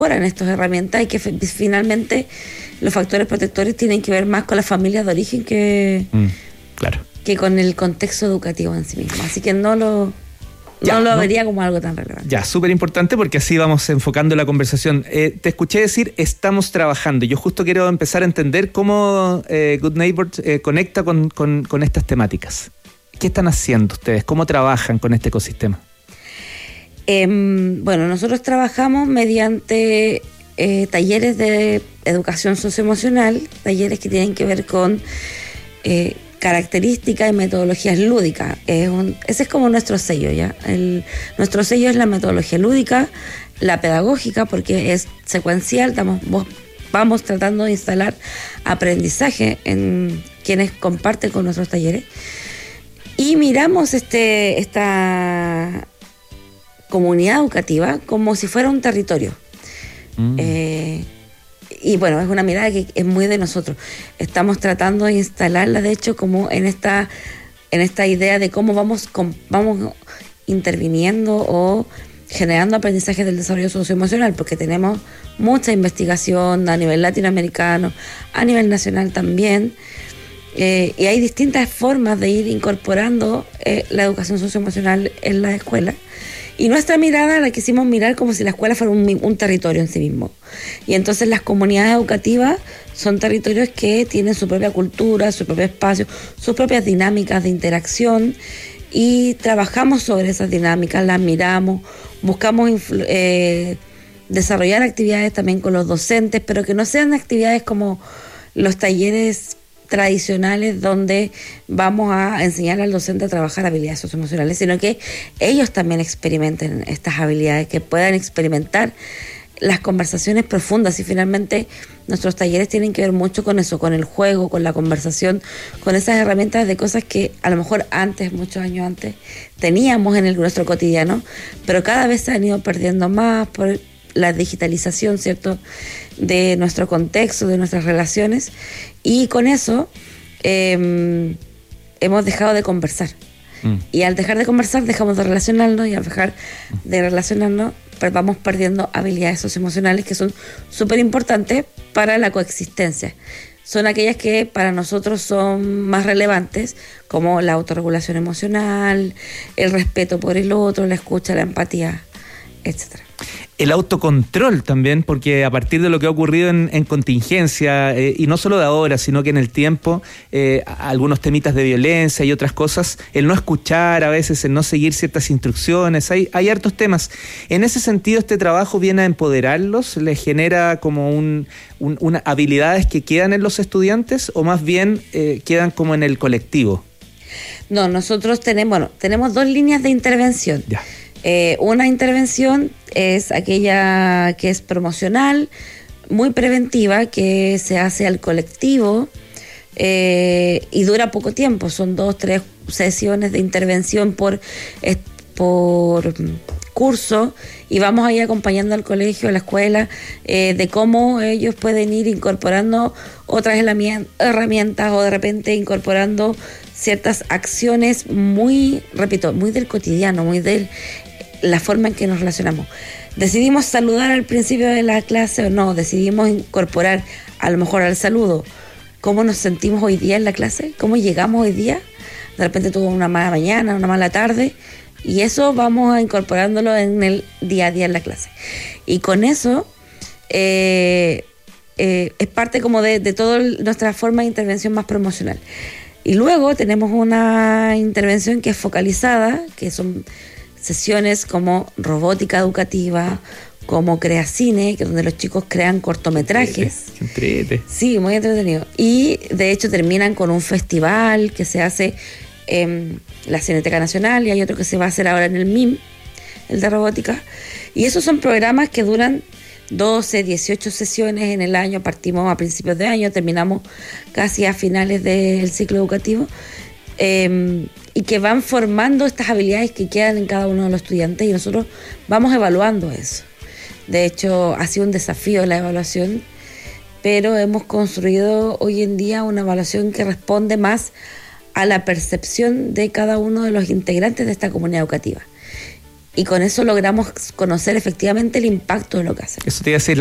en estas herramientas y que finalmente los factores protectores tienen que ver más con las familias de origen claro, que con el contexto educativo en sí mismo. Así que no lo vería como algo tan relevante. Ya, súper importante porque así vamos enfocando la conversación. Te escuché decir, estamos trabajando. Yo justo quiero empezar a entender cómo Good Neighbors conecta con estas temáticas. ¿Qué están haciendo ustedes? ¿Cómo trabajan con este ecosistema? Bueno, nosotros trabajamos mediante talleres de educación socioemocional, talleres que tienen que ver con características y metodologías lúdicas. Ese es como nuestro sello, ¿ya? Nuestro sello es la metodología lúdica, la pedagógica, porque es secuencial, vamos tratando de instalar aprendizaje en quienes comparten con nuestros talleres. Y miramos esta comunidad educativa como si fuera un territorio. Y bueno, es una mirada que es muy de nosotros. Estamos tratando de instalarla, de hecho, como en esta idea de cómo vamos interviniendo o generando aprendizaje del desarrollo socioemocional, porque tenemos mucha investigación a nivel latinoamericano, a nivel nacional también, y hay distintas formas de ir incorporando la educación socioemocional en la escuela. Y nuestra mirada la quisimos mirar como si la escuela fuera un territorio en sí mismo. Y entonces las comunidades educativas son territorios que tienen su propia cultura, su propio espacio, sus propias dinámicas de interacción, y trabajamos sobre esas dinámicas, las miramos, buscamos desarrollar actividades también con los docentes, pero que no sean actividades como los talleres tradicionales donde vamos a enseñar al docente a trabajar habilidades socioemocionales, sino que ellos también experimenten estas habilidades, que puedan experimentar las conversaciones profundas. Y finalmente nuestros talleres tienen que ver mucho con eso, con el juego, con la conversación, con esas herramientas de cosas que a lo mejor antes, muchos años antes, teníamos en nuestro cotidiano, pero cada vez se han ido perdiendo más por la digitalización, ¿cierto?, de nuestro contexto, de nuestras relaciones, y con eso hemos dejado de conversar. Y al dejar de conversar, dejamos de relacionarnos, y al dejar de relacionarnos, vamos perdiendo habilidades socioemocionales que son súper importantes para la coexistencia. Son aquellas que para nosotros son más relevantes, como la autorregulación emocional, el respeto por el otro, la escucha, la empatía, etcétera. El autocontrol también, porque a partir de lo que ha ocurrido en contingencia, y no solo de ahora, sino que en el tiempo, algunos temitas de violencia y otras cosas, el no escuchar a veces, el no seguir ciertas instrucciones, hay hartos temas. En ese sentido, este trabajo viene a empoderarlos, les genera como una habilidades que quedan en los estudiantes, o más bien quedan como en el colectivo. No, nosotros tenemos dos líneas de intervención. Ya. Una intervención es aquella que es promocional, muy preventiva, que se hace al colectivo y dura poco tiempo. Son 2-3 sesiones de intervención por curso, y vamos ahí acompañando al colegio, a la escuela, de cómo ellos pueden ir incorporando otras herramientas, o de repente incorporando ciertas acciones muy del cotidiano, muy de la forma en que nos relacionamos. ¿Decidimos saludar al principio de la clase o no? ¿Decidimos incorporar a lo mejor al saludo cómo nos sentimos hoy día en la clase? ¿Cómo llegamos hoy día? De repente tuvo una mala mañana, una mala tarde, y eso vamos incorporándolo en el día a día en la clase. Y con eso es parte como de toda nuestra forma de intervención más promocional. Y luego tenemos una intervención que es focalizada, que son sesiones como robótica educativa, como Creacine, que donde los chicos crean cortometrajes. Sí, muy entretenido. Y de hecho terminan con un festival que se hace en la Cineteca Nacional, y hay otro que se va a hacer ahora en el MIM, el de robótica. Y esos son programas que duran 12, 18 sesiones en el año. Partimos a principios de año, terminamos casi a finales del ciclo educativo, y que van formando estas habilidades que quedan en cada uno de los estudiantes, y nosotros vamos evaluando eso. De hecho, ha sido un desafío la evaluación, pero hemos construido hoy en día una evaluación que responde más a la percepción de cada uno de los integrantes de esta comunidad educativa. y con eso logramos conocer efectivamente el impacto de lo que hacemos. Eso te iba a decir,